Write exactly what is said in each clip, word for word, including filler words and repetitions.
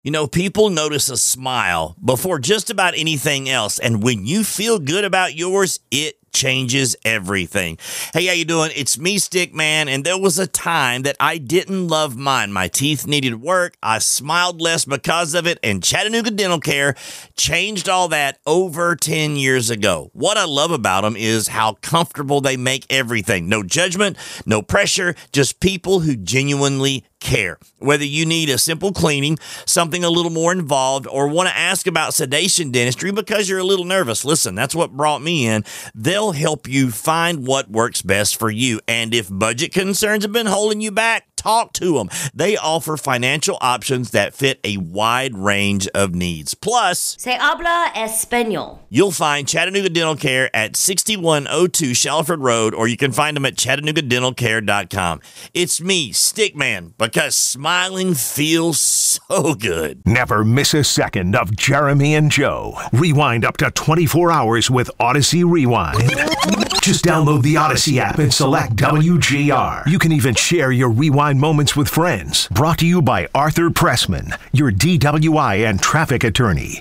You know, people notice a smile before just about anything else. And when you feel good about yours, it changes everything. Hey, how you doing? It's me, Stickman, and there was a time that I didn't love mine. My teeth needed work. I smiled less because of it, and Chattanooga Dental Care changed all that over ten years ago. What I love about them is how comfortable they make everything. No judgment, no pressure, just people who genuinely care. Whether you need a simple cleaning, something a little more involved, or want to ask about sedation dentistry because you're a little nervous, listen, that's what brought me in. They'll help you find what works best for you. And if budget concerns have been holding you back, talk to them. They offer financial options that fit a wide range of needs. Plus, Se habla español. You'll find Chattanooga Dental Care at sixty-one oh two Shalford Road, or you can find them at chattanooga dental care dot com. It's me, Stickman, because smiling feels so good. Never miss a second of Jeremy and Joe. Rewind up to twenty-four hours with Odyssey Rewind. Just download the Odyssey app and select W G R. You can even share your Rewind moments with friends. Brought to you by Arthur Pressman, your D W I and traffic attorney.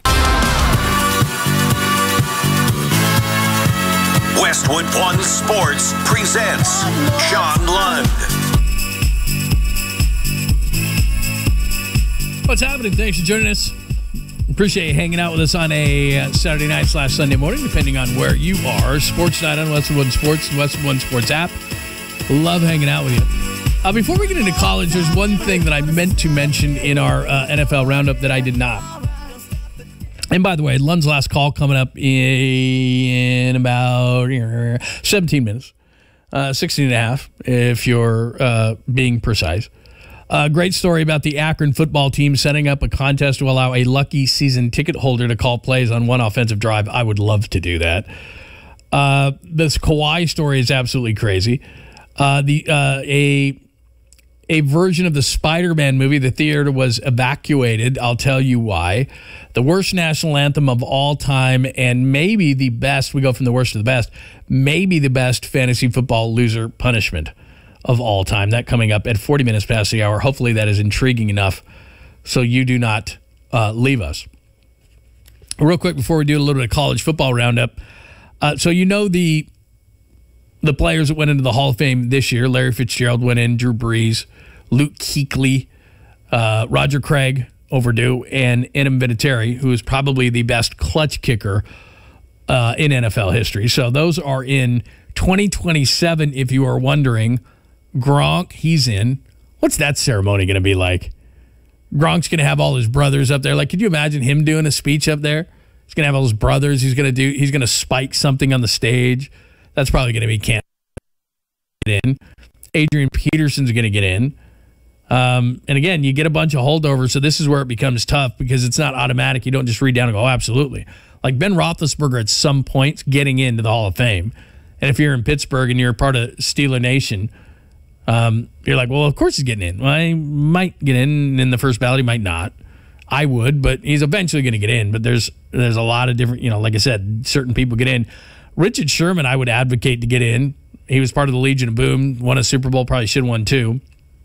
Westwood One Sports presents Sean Lund. What's happening? Thanks for joining us. Appreciate you hanging out with us on a Saturday night slash Sunday morning, depending on where you are. Sports night on Westwood One Sports and Westwood One Sports app. Love hanging out with you. Uh, before we get into college, there's one thing that I meant to mention in our uh, N F L roundup that I did not. And by the way, Lund's last call coming up in about seventeen minutes, uh, sixteen and a half, if you're uh, being precise. A uh, great story about the Akron football team setting up a contest to allow a lucky season ticket holder to call plays on one offensive drive. I would love to do that. Uh, this Kawhi story is absolutely crazy. Uh, the uh, a a version of the Spider-Man movie, the theater was evacuated. I'll tell you why. The worst national anthem of all time, and maybe the best, we go from the worst to the best, maybe the best fantasy football loser punishment of all time. That coming up at forty minutes past the hour. Hopefully that is intriguing enough so you do not uh, leave us. Real quick before we do a little bit of college football roundup. Uh, so you know the the players that went into the Hall of Fame this year. Larry Fitzgerald went in, Drew Brees, Luke Kuechly, uh, Roger Craig, overdue, and Adam Vinatieri, who is probably the best clutch kicker uh, in N F L history. So those are in twenty twenty-seven, if you are wondering. Gronk, he's in. What's that ceremony going to be like? Gronk's going to have all his brothers up there. Like, could you imagine him doing a speech up there? He's going to have all his brothers. He's going to do. He's going to spike something on the stage. That's probably going to be Cam get in. Adrian Peterson's going to get in. Um, and again, you get a bunch of holdovers, so this is where it becomes tough because it's not automatic. You don't just read down and go, oh, absolutely. Like Ben Roethlisberger at some points getting into the Hall of Fame. And if you're in Pittsburgh and you're a part of Steeler Nation, um, you're like, well, of course he's getting in. Well, he might get in in the first ballot. He might not. I would, but he's eventually going to get in. But there's there's a lot of different, you know, like I said, certain people get in. Richard Sherman, I would advocate to get in. He was part of the Legion of Boom, won a Super Bowl, probably should have won two.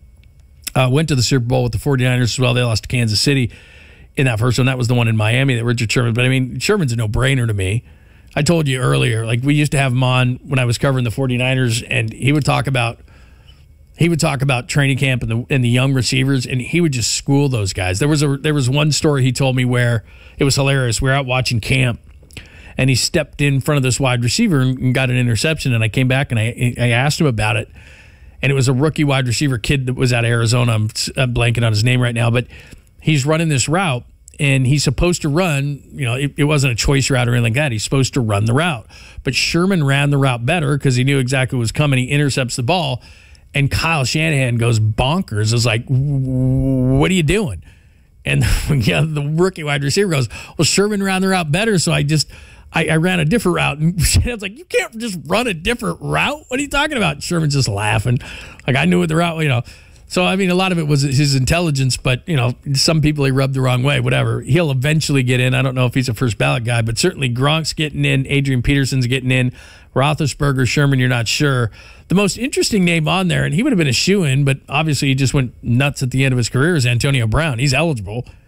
Uh, went to the Super Bowl with the 49ers as well. They lost to Kansas City in that first one. That was the one in Miami that Richard Sherman. But, I mean, Sherman's a no-brainer to me. I told you earlier, like, we used to have him on when I was covering the 49ers, and he would talk about he would talk about training camp and the and the young receivers, and he would just school those guys. There was a there was one story he told me where it was hilarious. We were out watching camp, and he stepped in front of this wide receiver and got an interception, and I came back and I I asked him about it. And it was a rookie wide receiver kid that was out of Arizona. I'm, I'm blanking on his name right now, but he's running this route, and he's supposed to run, you know, it, it wasn't a choice route or anything like that. He's supposed to run the route. But Sherman ran the route better because he knew exactly what was coming. He intercepts the ball, and Kyle Shanahan goes bonkers. It's like, what are you doing? And yeah, the rookie wide receiver goes, well, Sherman ran the route better, so I just – I, I ran a different route, and Shanahan's like, you can't just run a different route? What are you talking about? Sherman's just laughing. Like, I knew what the route, you know. So, I mean, a lot of it was his intelligence, but, you know, some people he rubbed the wrong way, whatever. He'll eventually get in. I don't know if he's a first ballot guy, but certainly Gronk's getting in. Adrian Peterson's getting in. Roethlisberger, Sherman, you're not sure. The most interesting name on there, and he would have been a shoo-in, but obviously he just went nuts at the end of his career, is Antonio Brown. He's eligible.